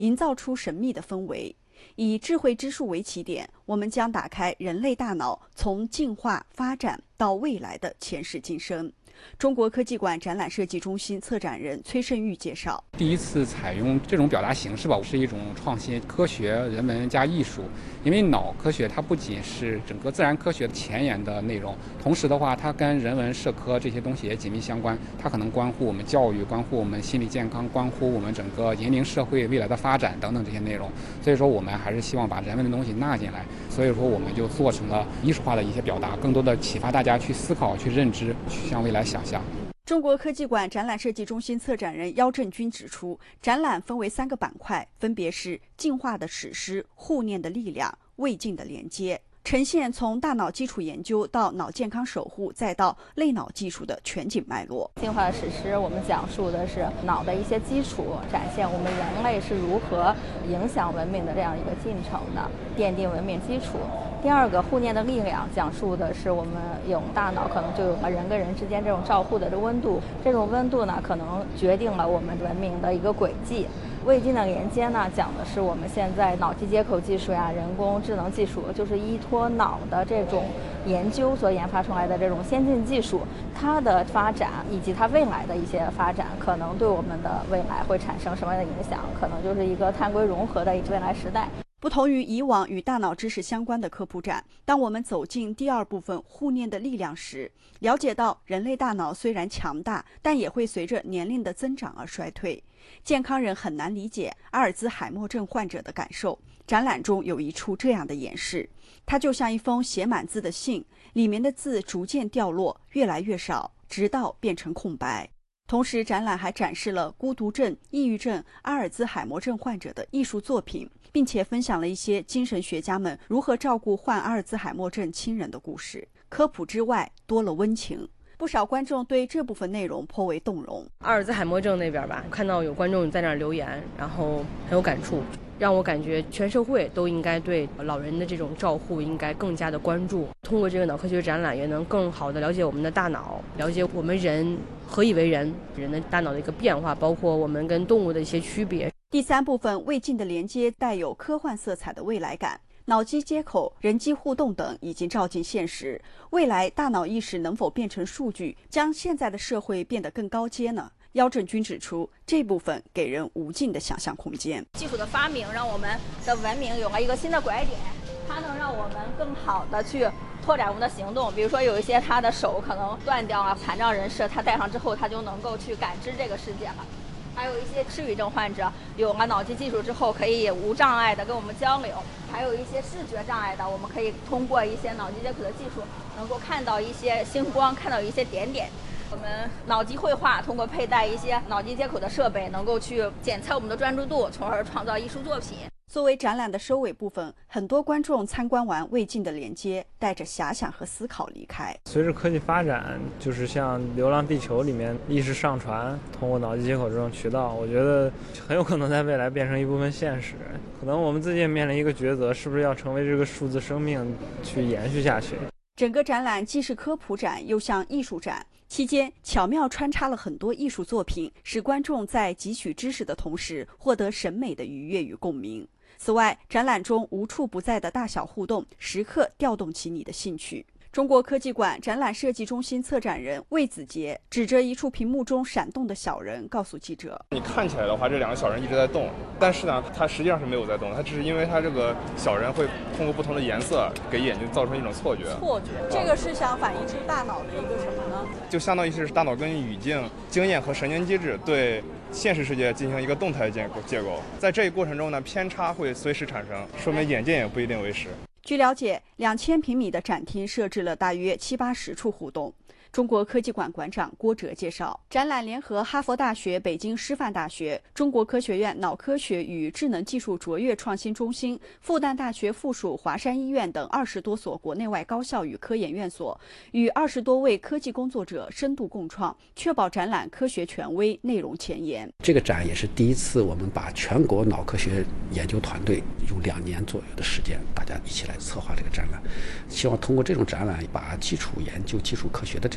营造出神秘的氛围。以智慧之树为起点，我们将打开人类大脑从进化发展到未来的前世今生。中国科技馆展览设计中心策展人崔胜玉介绍， 第一次采用这种表达形式吧，是一种创新，科学、人文加艺术。因为脑科学它不仅是整个自然科学前沿的内容，同时的话，它跟人文社科这些东西也紧密相关。它可能关乎我们教育，关乎我们心理健康，关乎我们整个引领社会未来的发展等等这些内容。所以说，我们还是希望把人文的东西纳进来。所以说，我们就做成了艺术化的一些表达，更多的启发大家去思考、去认知、去向未来想象。 中国科技馆展览设计中心策展人姚振军指出，展览分为3个板块，分别是进化的史诗、护念的力量、未尽的连接，呈现从大脑基础研究到脑健康守护再到类脑技术的全景脉络。 进化的史诗，我们讲述的是脑的一些基础，展现我们人类是如何影响文明的这样一个进程的，奠定文明基础。第二个护念的力量，讲述的是我们有大脑可能就有了人跟人之间这种照护的这温度，这种温度呢可能决定了我们文明的一个轨迹。未尽的连接呢，讲的是我们现在脑机接口技术呀、人工智能技术，就是依托脑的这种研究所研发出来的这种先进技术，它的发展以及它未来的一些发展，可能对我们的未来会产生什么样的影响？可能就是一个碳硅融合的未来时代。 不同于以往与大脑知识相关的科普展，当我们走进第2部分护念的力量时，了解到人类大脑虽然强大，但也会随着年龄的增长而衰退。健康人很难理解阿尔兹海默症患者的感受。展览中有一处这样的演示，它就像一封写满字的信，里面的字逐渐掉落，越来越少，直到变成空白。同时，展览还展示了孤独症、抑郁症、阿尔兹海默症患者的艺术作品，并且分享了一些精神学家们如何照顾患阿尔兹海默症亲人的故事。科普之外，多了温情。不少观众对这部分内容颇为动容。 阿尔兹海默症那边吧，看到有观众在那儿留言，然后很有感触，让我感觉全社会都应该对老人的这种照护应该更加的关注。通过这个脑科学展览，也能更好的了解我们的大脑，了解我们人何以为人，人的大脑的一个变化，包括我们跟动物的一些区别。 第3部分未尽的连接带有科幻色彩的未来感，脑机接口、人机互动等已经照进现实。未来大脑意识能否变成数据，将现在的社会变得更高阶呢？姚振军指出，这部分给人无尽的想象空间。 技术的发明让我们的文明有了一个新的拐点，它能让我们更好的去拓展我们的行动。比如说有一些他的手可能断掉啊，残障人士他戴上之后，他就能够去感知这个世界了。还有一些失语症患者有了脑机技术之后，可以无障碍的跟我们交流。还有一些视觉障碍的，我们可以通过一些脑机接口的技术，能够看到一些星光，看到一些点点。我们脑机绘画通过佩戴一些脑机接口的设备，能够去检测我们的专注度，从而创造艺术作品。 作为展览的收尾部分，很多观众参观完未尽的连接，带着遐想和思考离开。 随着科技发展，就是像《流浪地球》里面意识上传，通过脑机接口这种渠道，我觉得很有可能在未来变成一部分现实。可能我们自己也面临一个抉择，是不是要成为这个数字生命去延续下去。 整个展览既是科普展，又像艺术展，期间巧妙穿插了很多艺术作品，使观众在汲取知识的同时，获得审美的愉悦与共鸣。此外，展览中无处不在的大小互动，时刻调动起你的兴趣。中国科技馆展览设计中心策展人魏子杰指着一处屏幕中闪动的小人，告诉记者：“ 你看起来的话，这2个小人一直在动，但是呢，它实际上是没有在动，它只是因为它这个小人会通过不同的颜色给眼睛造成一种错觉。 这个是想反映出大脑的一个什么呢？ 就相当于是大脑根据语境、经验和神经机制对现实世界进行一个动态结构，在这一过程中呢，偏差会随时产生，说明眼见也不一定为实。” 据了解，2000平米的展厅设置了大约70-80处互动。中国科技馆馆长郭哲介绍，展览联合哈佛大学、北京师范大学、中国科学院脑科学与智能技术卓越创新中心、复旦大学附属华山医院等20多所国内外高校与科研院所，与20多位科技工作者深度共创，确保展览科学权威、内容前沿。 这个展也是第一次，我们把全国脑科学研究团队用2年左右的时间，大家一起来策划这个展览，希望通过这种展览，把基础研究、基础科学的这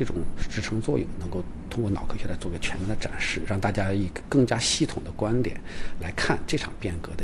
这种支撑作用，能够通过脑科学来做个全面的展示，让大家以更加系统的观点来看这场变革的